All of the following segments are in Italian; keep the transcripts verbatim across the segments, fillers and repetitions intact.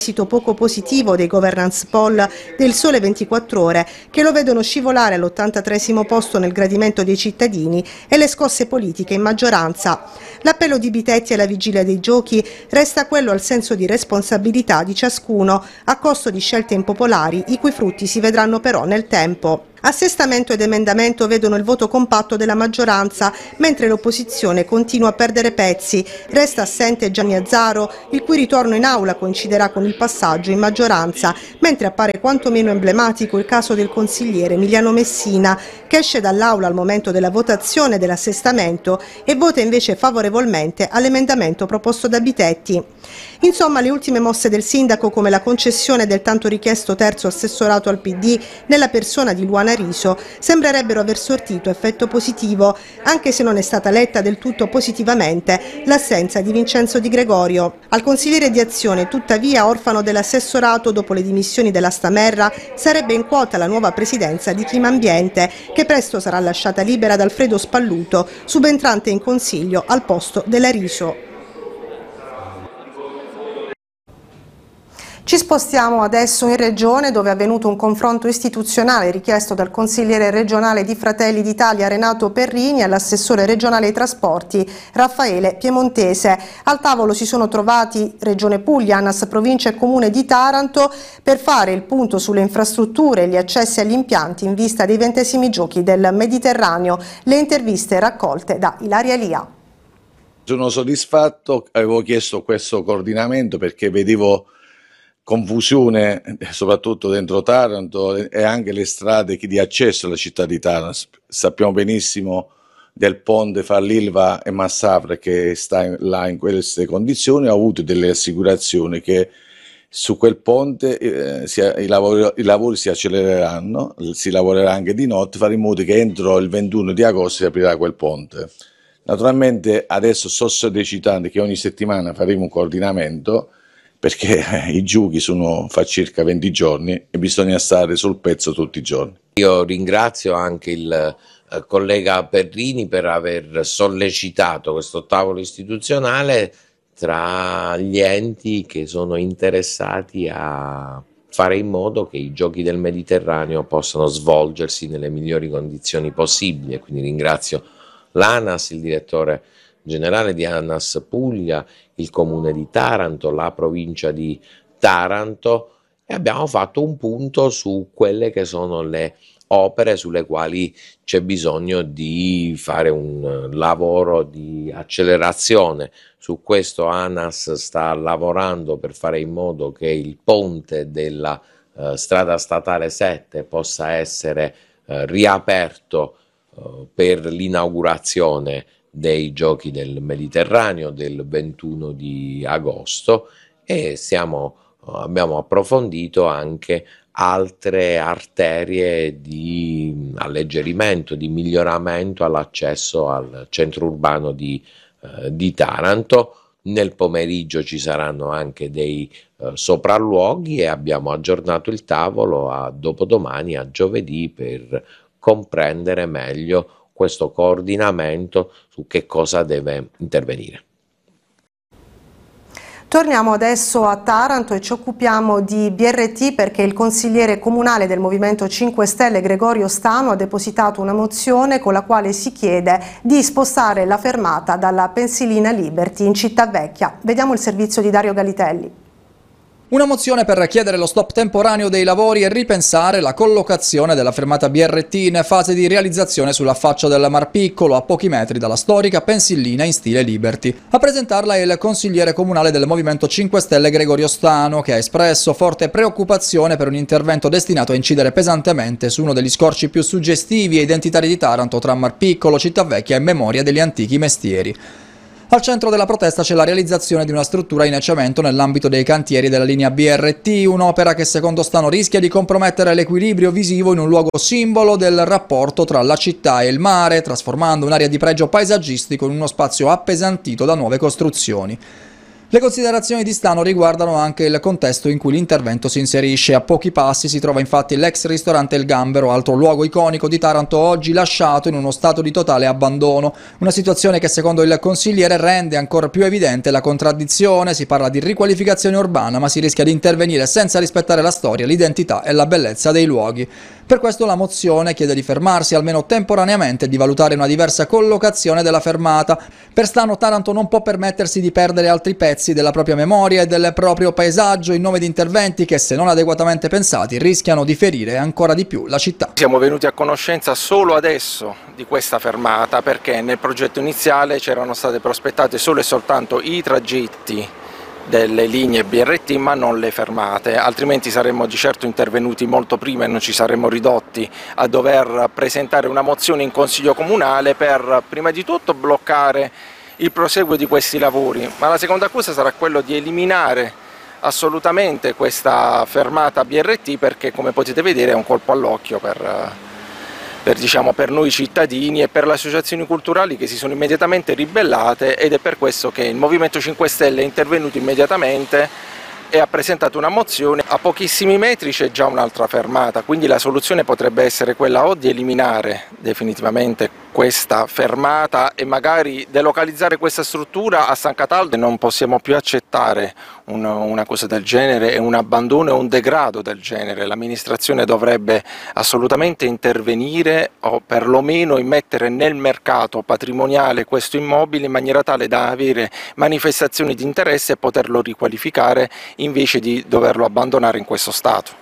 esito poco positivo dei governance poll del Sole ventiquattro Ore, che lo vedono scivolare all'ottantatreesimo posto nel gradimento dei cittadini e le scosse politiche in maggioranza. L'appello di Bitetti alla vigilia dei giochi resta quello al senso di responsabilità di ciascuno, a costo di scelte impopolari, i cui frutti si vedranno però nel tempo. Assestamento ed emendamento vedono il voto compatto della maggioranza, mentre l'opposizione continua a perdere pezzi. Resta assente Gianni Azzaro, il cui ritorno in aula coinciderà con il passaggio in maggioranza, mentre appare quantomeno emblematico il caso del consigliere Emiliano Messina, che esce dall'aula al momento della votazione dell'assestamento e vota invece favorevolmente all'emendamento proposto da Bitetti. Insomma, le ultime mosse del sindaco, come la concessione del tanto richiesto terzo assessorato al P D nella persona di Luana Riso, sembrerebbero aver sortito effetto positivo, anche se non è stata letta del tutto positivamente l'assenza di Vincenzo Di Gregorio. Al consigliere di Azione, tuttavia orfano dell'assessorato dopo le dimissioni della Stamerra, sarebbe in quota la nuova presidenza di Clima Ambiente, che presto sarà lasciata libera da Alfredo Spalluto, subentrante in consiglio al posto della Riso. Ci spostiamo adesso in Regione, dove è avvenuto un confronto istituzionale richiesto dal consigliere regionale di Fratelli d'Italia Renato Perrini e all'assessore regionale ai trasporti Raffaele Piemontese. Al tavolo si sono trovati Regione Puglia, ANAS, Provincia e Comune di Taranto per fare il punto sulle infrastrutture e gli accessi agli impianti in vista dei ventesimi Giochi del Mediterraneo. Le interviste raccolte da Ilaria Elia. Sono soddisfatto, avevo chiesto questo coordinamento perché vedevo confusione soprattutto dentro Taranto e anche le strade di accesso alla città di Taranto. Sappiamo benissimo del ponte fra l'Ilva e Massafra che sta là in queste condizioni. Ho avuto delle assicurazioni che su quel ponte eh, si, i, lavori, i lavori si accelereranno, si lavorerà anche di notte, fare in modo che entro il ventuno di agosto si aprirà quel ponte. Naturalmente adesso sto sollecitando che ogni settimana faremo un coordinamento, perché i giochi sono fa circa venti giorni e bisogna stare sul pezzo tutti i giorni. Io ringrazio anche il eh, collega Perrini per aver sollecitato questo tavolo istituzionale tra gli enti che sono interessati a fare in modo che i Giochi del Mediterraneo possano svolgersi nelle migliori condizioni possibili. Quindi ringrazio l'ANAS, il direttore generale di ANAS Puglia, il comune di Taranto, la provincia di Taranto, e abbiamo fatto un punto su quelle che sono le opere sulle quali c'è bisogno di fare un lavoro di accelerazione. Su questo ANAS sta lavorando per fare in modo che il ponte della eh, strada statale sette possa essere eh, riaperto eh, per l'inaugurazione dei Giochi del Mediterraneo del ventuno di agosto, e siamo, abbiamo approfondito anche altre arterie di alleggerimento, di miglioramento all'accesso al centro urbano di, eh, di Taranto. Nel pomeriggio ci saranno anche dei eh, sopralluoghi e abbiamo aggiornato il tavolo a dopodomani, a giovedì, per comprendere meglio questo coordinamento su che cosa deve intervenire. Torniamo adesso a Taranto e ci occupiamo di B R T, perché il consigliere comunale del Movimento cinque Stelle Gregorio Stano ha depositato una mozione con la quale si chiede di spostare la fermata dalla Pensilina Liberty in Cittavecchia. Vediamo il servizio di Dario Galitelli. Una mozione per chiedere lo stop temporaneo dei lavori e ripensare la collocazione della fermata B R T in fase di realizzazione sull'affaccio del Mar Piccolo, a pochi metri dalla storica Pensillina in stile Liberty. A presentarla è il consigliere comunale del Movimento cinque Stelle Gregorio Stano, che ha espresso forte preoccupazione per un intervento destinato a incidere pesantemente su uno degli scorci più suggestivi e identitari di Taranto tra Mar Piccolo, Cittavecchia e memoria degli antichi mestieri. Al centro della protesta c'è la realizzazione di una struttura in cemento nell'ambito dei cantieri della linea B R T, un'opera che secondo Stano rischia di compromettere l'equilibrio visivo in un luogo simbolo del rapporto tra la città e il mare, trasformando un'area di pregio paesaggistico in uno spazio appesantito da nuove costruzioni. Le considerazioni di Stano riguardano anche il contesto in cui l'intervento si inserisce. A pochi passi si trova infatti l'ex ristorante Il Gambero, altro luogo iconico di Taranto oggi lasciato in uno stato di totale abbandono. Una situazione che secondo il consigliere rende ancora più evidente la contraddizione. Si parla di riqualificazione urbana, ma si rischia di intervenire senza rispettare la storia, l'identità e la bellezza dei luoghi. Per questo la mozione chiede di fermarsi almeno temporaneamente e di valutare una diversa collocazione della fermata. Per Stano, Taranto non può permettersi di perdere altri pezzi della propria memoria e del proprio paesaggio in nome di interventi che, se non adeguatamente pensati, rischiano di ferire ancora di più la città. Siamo venuti a conoscenza solo adesso di questa fermata perché nel progetto iniziale c'erano state prospettate solo e soltanto i tragetti delle linee B R T ma non le fermate, altrimenti saremmo di certo intervenuti molto prima e non ci saremmo ridotti a dover presentare una mozione in Consiglio Comunale per prima di tutto bloccare il proseguo di questi lavori, ma la seconda accusa sarà quello di eliminare assolutamente questa fermata B R T perché, come potete vedere, è un colpo all'occhio per, per, diciamo, per noi cittadini e per le associazioni culturali che si sono immediatamente ribellate, ed è per questo che il Movimento cinque Stelle è intervenuto immediatamente e ha presentato una mozione. A pochissimi metri c'è già un'altra fermata, quindi la soluzione potrebbe essere quella o di eliminare definitivamente questa fermata e magari delocalizzare questa struttura a San Cataldo. Non possiamo più accettare un, una cosa del genere e un abbandono e un degrado del genere. L'amministrazione dovrebbe assolutamente intervenire o perlomeno immettere nel mercato patrimoniale questo immobile in maniera tale da avere manifestazioni di interesse e poterlo riqualificare invece di doverlo abbandonare in questo stato.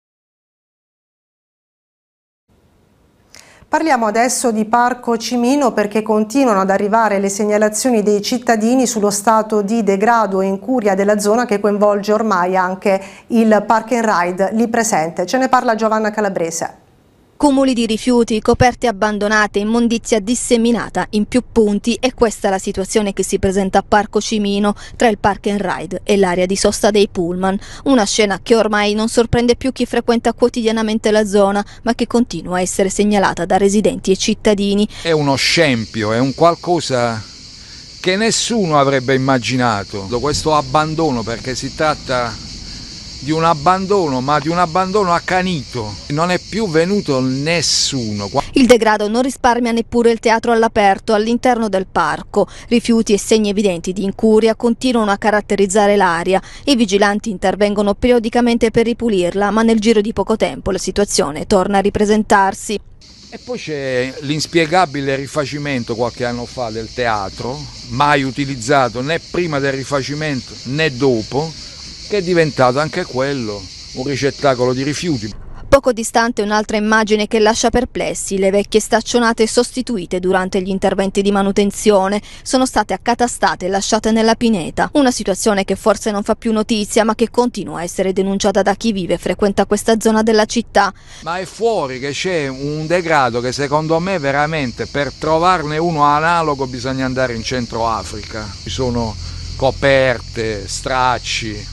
Parliamo adesso di Parco Cimino perché continuano ad arrivare le segnalazioni dei cittadini sullo stato di degrado e incuria della zona che coinvolge ormai anche il Park and Ride lì presente. Ce ne parla Giovanna Calabrese. Cumuli di rifiuti, coperte abbandonate, immondizia disseminata in più punti, e questa è la situazione che si presenta a Parco Cimino tra il Park and Ride e l'area di sosta dei pullman. Una scena che ormai non sorprende più chi frequenta quotidianamente la zona, ma che continua a essere segnalata da residenti e cittadini. È uno scempio, è un qualcosa che nessuno avrebbe immaginato, questo abbandono, perché si tratta di un abbandono, ma di un abbandono accanito. Non è più venuto nessuno. Il degrado non risparmia neppure il teatro all'aperto all'interno del parco. Rifiuti e segni evidenti di incuria continuano a caratterizzare l'area. I vigilanti intervengono periodicamente per ripulirla, ma nel giro di poco tempo la situazione torna a ripresentarsi. E poi c'è l'inspiegabile rifacimento qualche anno fa del teatro, mai utilizzato né prima del rifacimento né dopo, che è diventato anche quello un ricettacolo di rifiuti. Poco distante un'altra immagine che lascia perplessi: le vecchie staccionate sostituite durante gli interventi di manutenzione sono state accatastate e lasciate nella pineta. Una situazione che forse non fa più notizia, ma che continua a essere denunciata da chi vive e frequenta questa zona della città. Ma è fuori che c'è un degrado che secondo me veramente, per trovarne uno analogo bisogna andare in Centro Africa. Ci sono coperte, stracci,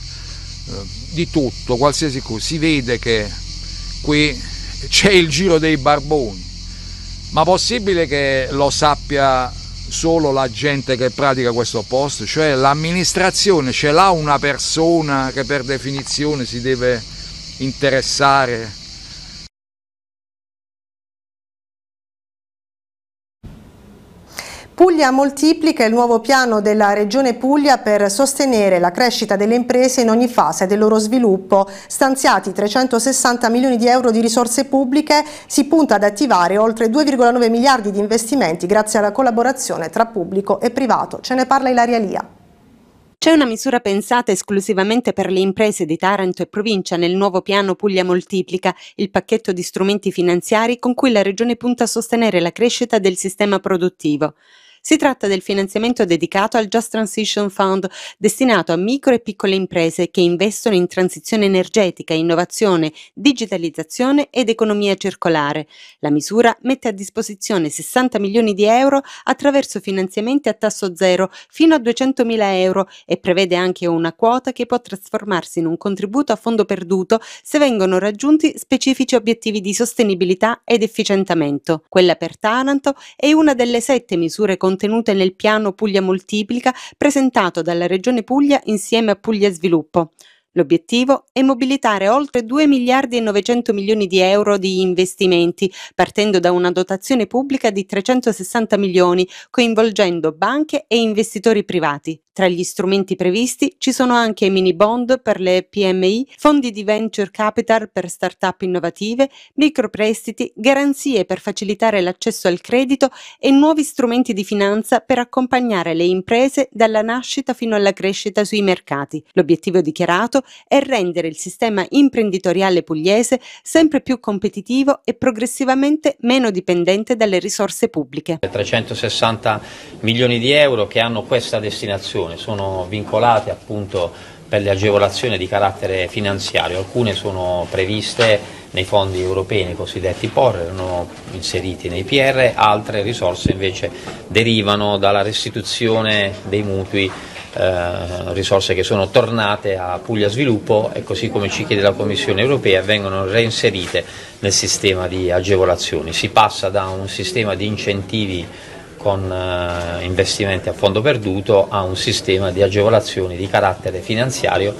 di tutto, qualsiasi cosa. Si vede che qui c'è il giro dei barboni, ma possibile che lo sappia solo la gente che pratica questo posto? Cioè l'amministrazione ce l'ha una persona che per definizione si deve interessare? Puglia moltiplica il nuovo piano della Regione Puglia per sostenere la crescita delle imprese in ogni fase del loro sviluppo. Stanziati trecentosessanta milioni di euro di risorse pubbliche, si punta ad attivare oltre due virgola nove miliardi di investimenti grazie alla collaborazione tra pubblico e privato. Ce ne parla Ilaria Lia. C'è una misura pensata esclusivamente per le imprese di Taranto e provincia nel nuovo piano Puglia Moltiplica, il pacchetto di strumenti finanziari con cui la Regione punta a sostenere la crescita del sistema produttivo. Si tratta del finanziamento dedicato al Just Transition Fund, destinato a micro e piccole imprese che investono in transizione energetica, innovazione, digitalizzazione ed economia circolare. La misura mette a disposizione sessanta milioni di euro attraverso finanziamenti a tasso zero fino a duecentomila euro e prevede anche una quota che può trasformarsi in un contributo a fondo perduto se vengono raggiunti specifici obiettivi di sostenibilità ed efficientamento. Quella per Taranto è una delle sette misure contenute nel piano Puglia Moltiplica presentato dalla Regione Puglia insieme a Puglia Sviluppo. L'obiettivo è mobilitare oltre due miliardi e novecento milioni di euro di investimenti, partendo da una dotazione pubblica di trecentosessanta milioni, coinvolgendo banche e investitori privati. Tra gli strumenti previsti ci sono anche mini bond per le P M I, fondi di venture capital per start-up innovative, microprestiti, garanzie per facilitare l'accesso al credito e nuovi strumenti di finanza per accompagnare le imprese dalla nascita fino alla crescita sui mercati. L'obiettivo dichiarato è rendere il sistema imprenditoriale pugliese sempre più competitivo e progressivamente meno dipendente dalle risorse pubbliche. trecentosessanta milioni di euro che hanno questa destinazione sono vincolate appunto per le agevolazioni di carattere finanziario, alcune sono previste nei fondi europei, nei cosiddetti P O R, erano inseriti nei P R, altre risorse invece derivano dalla restituzione dei mutui, eh, risorse che sono tornate a Puglia Sviluppo e così come ci chiede la Commissione europea vengono reinserite nel sistema di agevolazioni. Si passa da un sistema di incentivi con eh, investimenti a fondo perduto a un sistema di agevolazioni di carattere finanziario.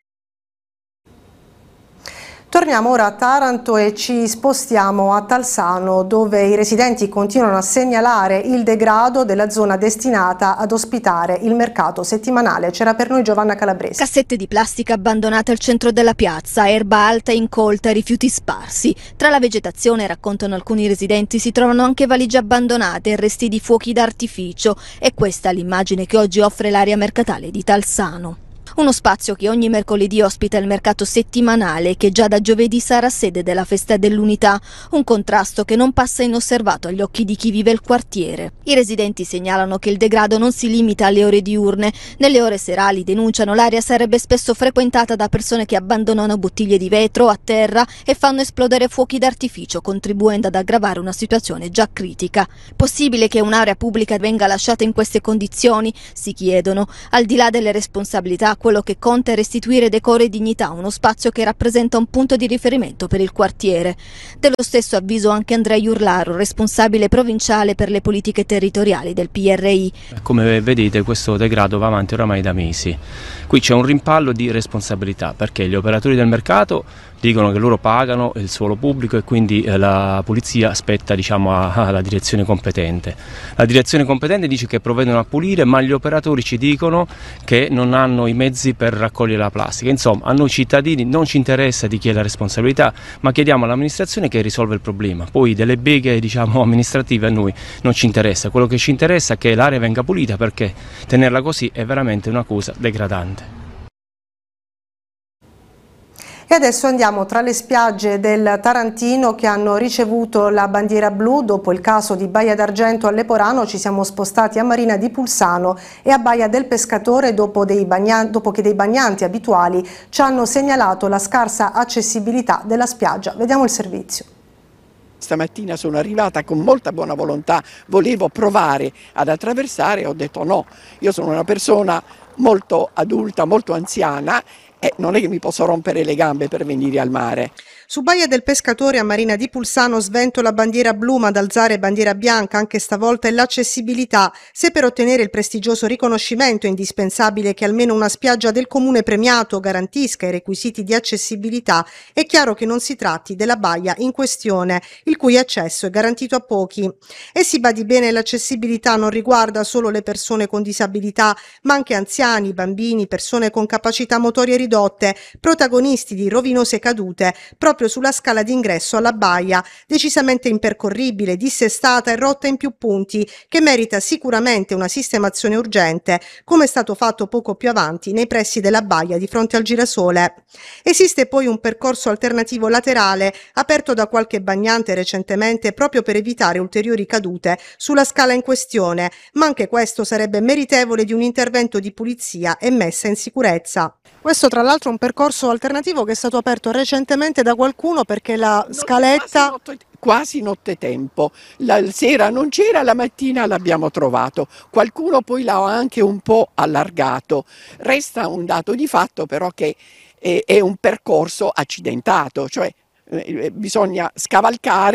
Torniamo ora a Taranto e ci spostiamo a Talsano, dove i residenti continuano a segnalare il degrado della zona destinata ad ospitare il mercato settimanale. C'era per noi Giovanna Calabresi. Cassette di plastica abbandonate al centro della piazza, erba alta incolta, rifiuti sparsi. Tra la vegetazione, raccontano alcuni residenti, si trovano anche valigie abbandonate e resti di fuochi d'artificio. E questa è l'immagine che oggi offre l'area mercatale di Talsano. Uno spazio che ogni mercoledì ospita il mercato settimanale, che già da giovedì sarà sede della festa dell'unità, un contrasto che non passa inosservato agli occhi di chi vive il quartiere. I residenti segnalano che il degrado non si limita alle ore diurne. Nelle ore serali, denunciano, l'area sarebbe spesso frequentata da persone che abbandonano bottiglie di vetro a terra e fanno esplodere fuochi d'artificio, contribuendo ad aggravare una situazione già critica. Possibile che un'area pubblica venga lasciata in queste condizioni? Si chiedono. Al di là delle responsabilità, quello che conta è restituire decoro e dignità a uno spazio che rappresenta un punto di riferimento per il quartiere. Dello stesso avviso anche Andrea Iurlaro, responsabile provinciale per le politiche territoriali del P R I. Come vedete, questo degrado va avanti oramai da mesi. Qui c'è un rimpallo di responsabilità, perché gli operatori del mercato dicono che loro pagano il suolo pubblico e quindi la polizia aspetta, diciamo, alla direzione competente. La direzione competente dice che provvedono a pulire, ma gli operatori ci dicono che non hanno i mezzi per raccogliere la plastica. Insomma, a noi cittadini non ci interessa di chi è la responsabilità, ma chiediamo all'amministrazione che risolva il problema. Poi delle beghe, diciamo, amministrative a noi non ci interessa. Quello che ci interessa è che l'area venga pulita, perché tenerla così è veramente una cosa degradante. E adesso andiamo tra le spiagge del Tarantino che hanno ricevuto la bandiera blu. Dopo il caso di Baia d'Argento a Leporano ci siamo spostati a Marina di Pulsano e a Baia del Pescatore dopo, dei bagnan- dopo che dei bagnanti abituali ci hanno segnalato la scarsa accessibilità della spiaggia. Vediamo il servizio. Stamattina sono arrivata con molta buona volontà, volevo provare ad attraversare e ho detto no, io sono una persona molto adulta, molto anziana e non è che mi posso rompere le gambe per venire al mare. Su Baia del Pescatore a Marina di Pulsano svento la bandiera blu, ma ad alzare bandiera bianca anche stavolta è l'accessibilità. Se per ottenere il prestigioso riconoscimento è indispensabile che almeno una spiaggia del comune premiato garantisca i requisiti di accessibilità, è chiaro che non si tratti della baia in questione, il cui accesso è garantito a pochi. E si badi bene, l'accessibilità non riguarda solo le persone con disabilità, ma anche anziani, bambini, persone con capacità motorie ridotte, protagonisti di rovinose cadute, proprio sulla scala d'ingresso alla baia, decisamente impercorribile, dissestata e rotta in più punti, che merita sicuramente una sistemazione urgente, come è stato fatto poco più avanti nei pressi della baia di fronte al girasole. Esiste poi un percorso alternativo laterale, aperto da qualche bagnante recentemente proprio per evitare ulteriori cadute sulla scala in questione, ma anche questo sarebbe meritevole di un intervento di pulizia e messa in sicurezza. Questo tra l'altro è un percorso alternativo che è stato aperto recentemente da qualcuno perché la scaletta... Quasi nottetempo, la sera non c'era, la mattina l'abbiamo trovato, qualcuno poi l'ha anche un po' allargato. Resta un dato di fatto però che è, è un percorso accidentato, cioè eh, bisogna scavalcare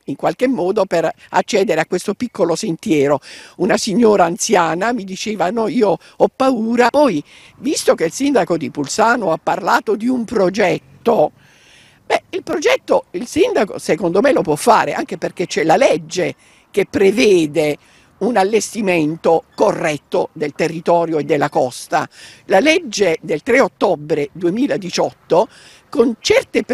in qualche modo per accedere a questo piccolo sentiero. Una signora anziana mi diceva no, io ho paura. Poi, visto che il sindaco di Pulsano ha parlato di un progetto, beh, il progetto il sindaco secondo me lo può fare, anche perché c'è la legge che prevede un allestimento corretto del territorio e della costa. La legge del tre ottobre duemiladiciotto con certe